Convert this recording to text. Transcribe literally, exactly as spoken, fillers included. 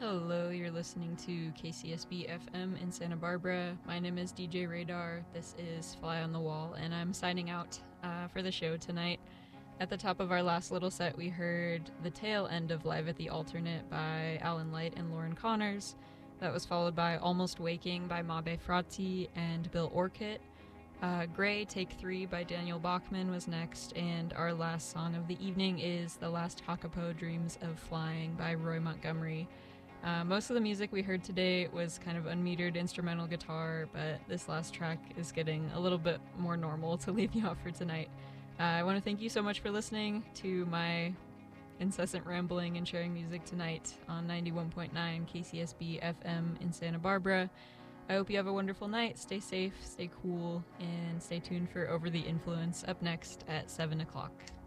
Hello, you're listening to K C S B F M in Santa Barbara. My name is D J Radar. This is Fly on the Wall, and I'm signing out uh, for the show tonight. At the top of our last little set, we heard the tail end of Live at the Alternate by Alan Light and Lauren Connors. That was followed by Almost Waking by Mabe Frati and Bill Orkut. Uh, Gray, Take Three by Daniel Bachman was next, and our last song of the evening is The Last Kakapo Dreams of Flying by Roy Montgomery. Uh, most of the music we heard today was kind of unmetered instrumental guitar, but this last track is getting a little bit more normal to leave you off for tonight. Uh, I want to thank you so much for listening to my incessant rambling and sharing music tonight on ninety-one point nine K C S B F M in Santa Barbara. I hope you have a wonderful night. Stay safe, stay cool, and stay tuned for Over the Influence up next at seven o'clock.